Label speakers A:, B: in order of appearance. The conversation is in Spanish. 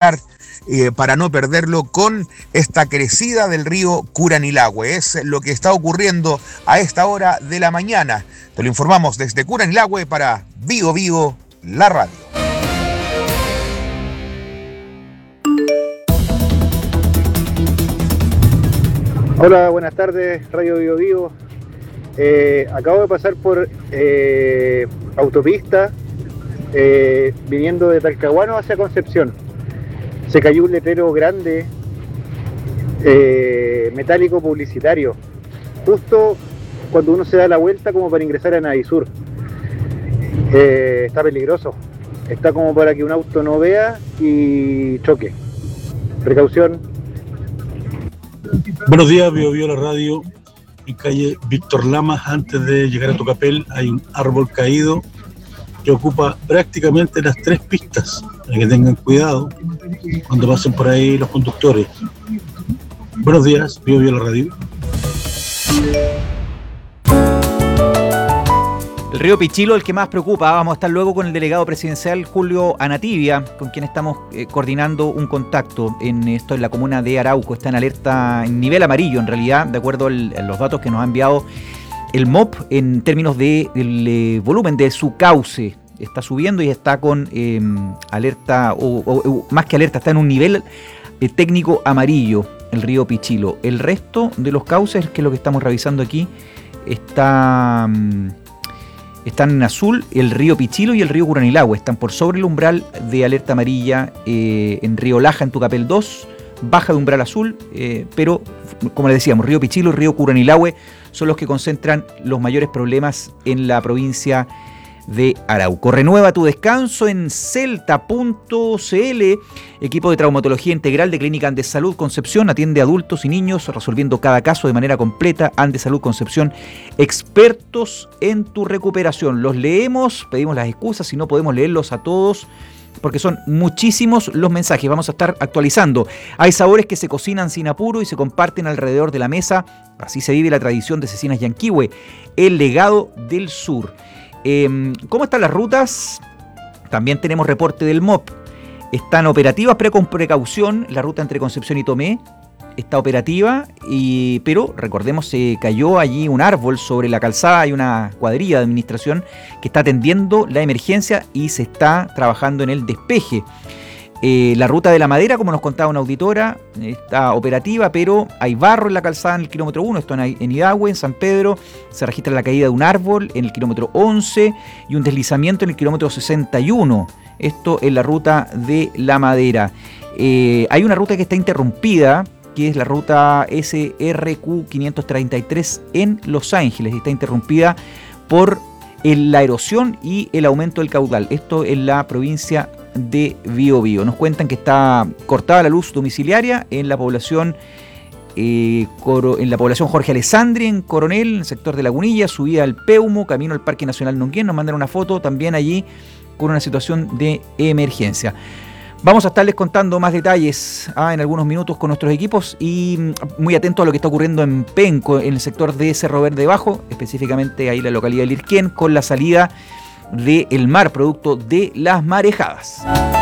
A: celular para no perderlo con esta crecida del río Curanilahue. Es lo que está ocurriendo a esta hora de la mañana. Te lo informamos desde Curanilahue para Bio Bio, la radio.
B: Hola, buenas tardes, Radio Bio Bio. Acabo de pasar por autopista viniendo de Talcahuano hacia Concepción. Se cayó un letrero grande, metálico publicitario, justo cuando uno se da la vuelta como para ingresar a Navisur. Está peligroso, está como para que un auto no vea y choque. Precaución.
C: Buenos días, Bio Bio, la radio. En calle Víctor Lamas, antes de llegar a Tucapel, hay un árbol caído que ocupa prácticamente las 3 pistas, para que tengan cuidado cuando pasen por ahí los conductores. Buenos días, Bio Bio, la radio.
D: El río Pichilo, el que más preocupa. Vamos a estar luego con el delegado presidencial Julio Anativia, con quien estamos coordinando un contacto en esto en la comuna de Arauco. Está en alerta en nivel amarillo, en realidad, de acuerdo a los datos que nos ha enviado el MOP en términos del volumen de su cauce. Está subiendo y está con alerta, o más que alerta, está en un nivel técnico amarillo, el río Pichilo. El resto de los cauces, que es lo que estamos revisando aquí, están en azul el río Pichilo y el río Curanilahue. Están por sobre el umbral de alerta amarilla en Río Laja, en Tucapel 2, baja de umbral azul, pero como les decíamos, río Pichilo y río Curanilahue son los que concentran los mayores problemas en la provincia de Arauco. Renueva tu descanso en celta.cl, equipo de traumatología integral de Clínica Andes Salud Concepción, atiende a adultos y niños resolviendo cada caso de manera completa. Andes Salud Concepción, expertos en tu recuperación. Los leemos, pedimos las excusas si no podemos leerlos a todos, porque son muchísimos los mensajes. Vamos a estar actualizando. Hay sabores que se cocinan sin apuro y se comparten alrededor de la mesa. Así se vive la tradición de Cecinas Yanquihue, el legado del sur. ¿Cómo están las rutas? También tenemos reporte del MOP. Están operativas, pero con precaución. La ruta entre Concepción y Tomé está operativa, pero recordemos, se cayó allí un árbol sobre la calzada. Hay una cuadrilla de administración que está atendiendo la emergencia y se está trabajando en el despeje. La ruta de la madera, como nos contaba una auditora, está operativa, pero hay barro en la calzada en el kilómetro 1, esto en Hidahue, en San Pedro. Se registra la caída de un árbol en el kilómetro 11 y un deslizamiento en el kilómetro 61. Esto en la ruta de la madera. Hay una ruta que está interrumpida, que es la ruta SRQ 533 en Los Ángeles. Está interrumpida por la erosión y el aumento del caudal. Esto en la provincia de Bio Bio. Nos cuentan que está cortada la luz domiciliaria en la población Jorge Alessandri, en Coronel, en el sector de Lagunilla, subida al Peumo, camino al Parque Nacional Nonguén. Nos mandan una foto también allí con una situación de emergencia. Vamos a estarles contando más detalles en algunos minutos con nuestros equipos y muy atentos a lo que está ocurriendo en Penco, en el sector de Cerro Verde Bajo, específicamente ahí en la localidad de Lirquén, con la salida del mar producto de las marejadas.